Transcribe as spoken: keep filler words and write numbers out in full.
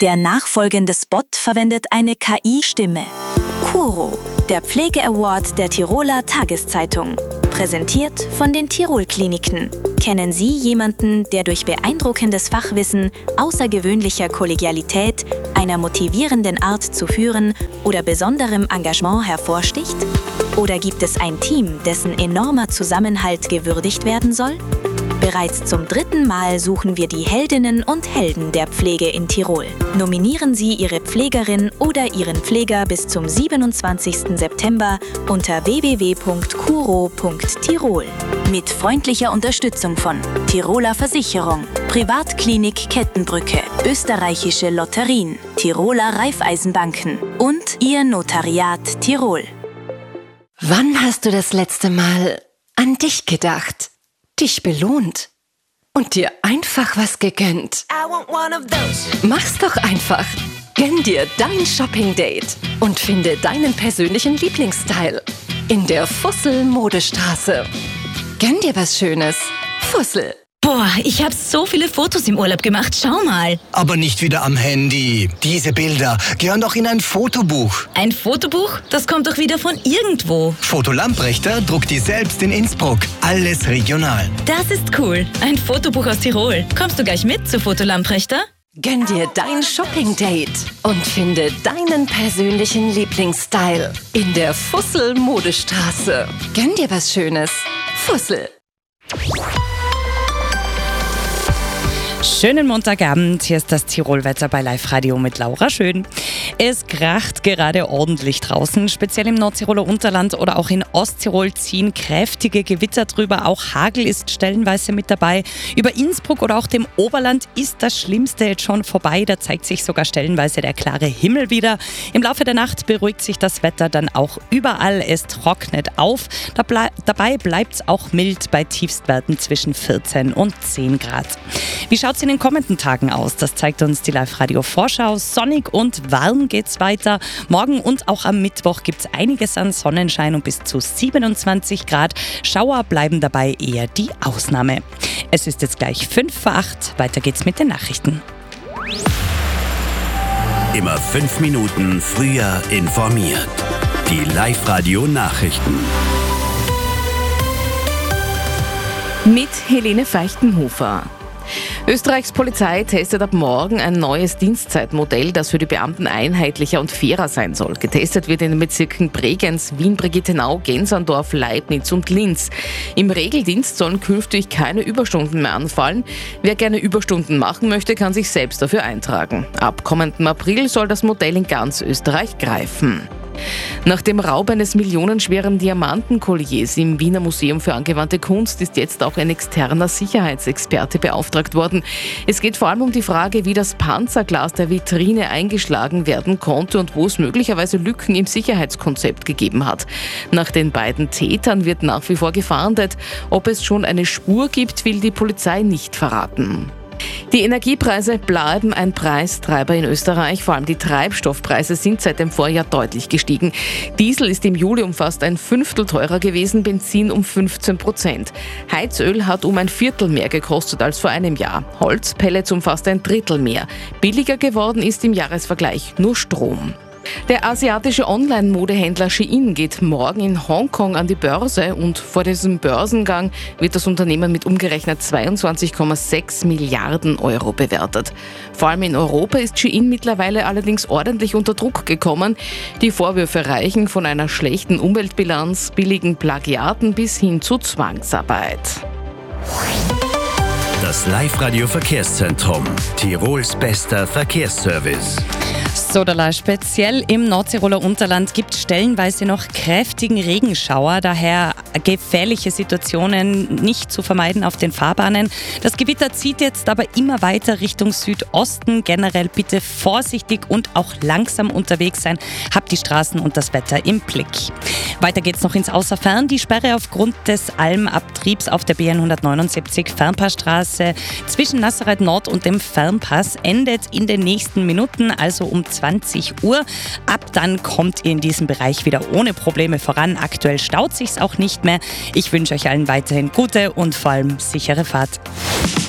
Der nachfolgende Spot verwendet eine K I-Stimme. Kuro, der Pflege-Award der Tiroler Tageszeitung. Präsentiert von den Tirol-Kliniken. Kennen Sie jemanden, der durch beeindruckendes Fachwissen, außergewöhnlicher Kollegialität, einer motivierenden Art zu führen oder besonderem Engagement hervorsticht? Oder gibt es ein Team, dessen enormer Zusammenhalt gewürdigt werden soll? Bereits zum dritten Mal suchen wir die Heldinnen und Helden der Pflege in Tirol. Nominieren Sie Ihre Pflegerin oder Ihren Pfleger bis zum siebenundzwanzigsten September unter w w w punkt kuro punkt tirol. Mit freundlicher Unterstützung von Tiroler Versicherung, Privatklinik Kettenbrücke, Österreichische Lotterien, Tiroler Raiffeisenbanken und Ihr Notariat Tirol. Wann hast du das letzte Mal an dich gedacht? Dich belohnt und dir einfach was gegönnt? Mach's doch einfach. Gönn dir dein Shopping-Date und finde deinen persönlichen Lieblingsstyle in der Fussel-Modestraße. Gönn dir was Schönes. Fussel. Boah, ich habe so viele Fotos im Urlaub gemacht. Schau mal. Aber nicht wieder am Handy. Diese Bilder gehören doch in ein Fotobuch. Ein Fotobuch? Das kommt doch wieder von irgendwo. Foto Lamprechter druckt die selbst in Innsbruck. Alles regional. Das ist cool. Ein Fotobuch aus Tirol. Kommst du gleich mit zu Foto Lamprechter? Gönn dir dein Shopping-Date und finde deinen persönlichen Lieblingsstyle in der Fussel-Modestraße. Gönn dir was Schönes. Fussel. Schönen Montagabend, hier ist das Tirolwetter bei Live Radio mit Laura Schön. Es kracht gerade ordentlich draußen, speziell im Nordtiroler Unterland oder auch in Osttirol ziehen kräftige Gewitter drüber. Auch Hagel ist stellenweise mit dabei. Über Innsbruck oder auch dem Oberland ist das Schlimmste jetzt schon vorbei. Da zeigt sich sogar stellenweise der klare Himmel wieder. Im Laufe der Nacht beruhigt sich das Wetter dann auch überall. Es trocknet auf. Dabei bleibt es auch mild bei Tiefstwerten zwischen vierzehn und zehn Grad. Wie schaut es in den kommenden Tagen aus? Das zeigt uns die Live-Radio-Vorschau. Sonnig und warm geht's weiter. Morgen und auch am Mittwoch gibt es einiges an Sonnenschein und bis zu siebenundzwanzig Grad. Schauer bleiben dabei eher die Ausnahme. Es ist jetzt gleich fünf vor acht. Weiter geht's mit den Nachrichten. Immer fünf Minuten früher informiert. Die Live-Radio-Nachrichten. Mit Helene Feichtenhofer. Österreichs Polizei testet ab morgen ein neues Dienstzeitmodell, das für die Beamten einheitlicher und fairer sein soll. Getestet wird in den Bezirken Bregenz, Wien-Brigittenau, Gensandorf, Leibniz und Linz. Im Regeldienst sollen künftig keine Überstunden mehr anfallen. Wer gerne Überstunden machen möchte, kann sich selbst dafür eintragen. Ab kommendem April soll das Modell in ganz Österreich greifen. Nach dem Raub eines millionenschweren Diamantenkolliers im Wiener Museum für angewandte Kunst ist jetzt auch ein externer Sicherheitsexperte beauftragt worden. Es geht vor allem um die Frage, wie das Panzerglas der Vitrine eingeschlagen werden konnte und wo es möglicherweise Lücken im Sicherheitskonzept gegeben hat. Nach den beiden Tätern wird nach wie vor gefahndet. Ob es schon eine Spur gibt, will die Polizei nicht verraten. Die Energiepreise bleiben ein Preistreiber in Österreich. Vor allem die Treibstoffpreise sind seit dem Vorjahr deutlich gestiegen. Diesel ist im Juli um fast ein Fünftel teurer gewesen, Benzin um fünfzehn Prozent. Heizöl hat um ein Viertel mehr gekostet als vor einem Jahr. Holz, Pellets um fast ein Drittel mehr. Billiger geworden ist im Jahresvergleich nur Strom. Der asiatische Online-Modehändler Shein geht morgen in Hongkong an die Börse und vor diesem Börsengang wird das Unternehmen mit umgerechnet zweiundzwanzig Komma sechs Milliarden Euro bewertet. Vor allem in Europa ist Shein mittlerweile allerdings ordentlich unter Druck gekommen. Die Vorwürfe reichen von einer schlechten Umweltbilanz, billigen Plagiaten bis hin zu Zwangsarbeit. Das Live-Radio-Verkehrszentrum. Tirols bester Verkehrsservice. Sodala, speziell im Nordtiroler Unterland gibt es stellenweise noch kräftigen Regenschauer, daher gefährliche Situationen nicht zu vermeiden auf den Fahrbahnen. Das Gewitter zieht jetzt aber immer weiter Richtung Südosten. Generell bitte vorsichtig und auch langsam unterwegs sein. Habt die Straßen und das Wetter im Blick. Weiter geht's noch ins Außerfern. Die Sperre aufgrund des Almabtriebs auf der B N hundertneunundsiebzig Fernpassstraße zwischen Nazareth Nord und dem Fernpass endet in den nächsten Minuten, also um zwanzig Uhr. Ab dann kommt ihr in diesem Bereich wieder ohne Probleme voran. Aktuell staut sich's auch nicht mehr. Ich wünsche euch allen weiterhin gute und vor allem sichere Fahrt.